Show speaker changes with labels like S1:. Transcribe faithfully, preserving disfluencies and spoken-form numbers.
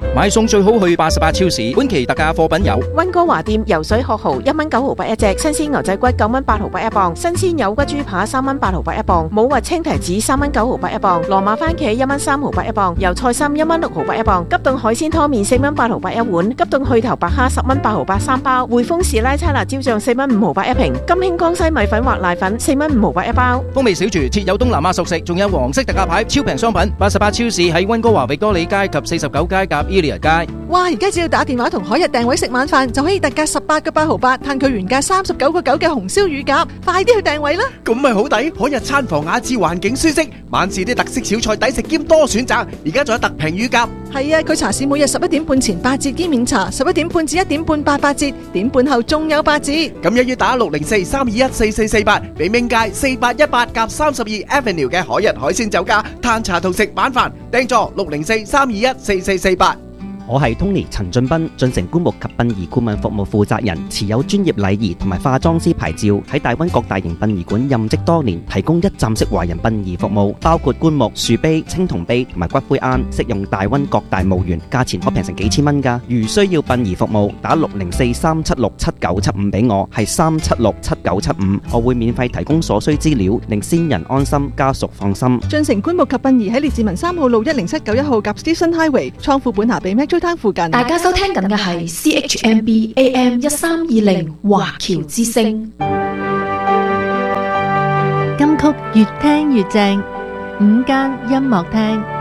S1: 買餸最好去八十八超市，本期特價貨品有
S2: 溫哥華店游水殼蠔一蚊九毫八一隻，新鮮牛仔骨九蚊八毫八一磅，新鮮有骨豬扒三蚊八毫八一磅，冇核青提子三蚊九毫八一磅，羅馬番茄一蚊三毫八一磅，油菜心一蚊六毫八一磅，急凍海鮮湯麵四蚊八毫八一碗，急凍去頭白蝦十蚊八毫八三包，匯豐士拉叉辣椒醬四蚊五毫八一瓶，金興江西米粉或瀨粉四蚊五毫八一包。
S1: 風味小廚設有東南亞熟食，仲有黃色特價牌超平商品。八十八超市喺溫哥華域多利街及四十九街夾 Elia 街。
S3: 哇！而家只要打電話同海日訂位食晚飯，就可以特價十八個八毫八，嘆佢原價三十九個九嘅紅燒乳鴿，快啲去訂位啦！
S4: 咁咪好抵，海日餐房雅致，環境舒適，晚市啲特色小菜抵食兼多選擇，而家仲有特平乳鴿。
S3: 係啊，佢茶市每日十一點半前八折兼免茶，十一點半至一點半八八折，點半後仲有八折。
S4: 咁一於打六零四三二一四四四八，俾明街四八一八夾三十二 Avenue 嘅海日海鮮酒家，嘆茶同食晚飯，訂座六零四三二一四四四八。
S5: 我係 Tony 陳俊斌，進城棺木及殯儀顧問服務負責人，持有專業禮儀同埋化妝師牌照，喺大灣各大型殯儀館任職多年，提供一站式華人殯儀服務，包括棺木、樹碑、青銅碑同埋骨灰龕，適用大灣各大墓園，價錢可平成幾千蚊㗎。如需要殯儀服務，打六零四三七六七九七五俾我，係三七六七九七五，我會免費提供所需資料，令先人安心，家屬放心。
S3: 進城棺木及殯儀喺列治文三號路一零七九一號夾 Station Highway，倉庫本下比 Metro Town附近。
S6: 大家收聽緊嘅係 C H M B A M 一三二零華僑之聲，
S7: 金曲越聽越正，午間音樂廳。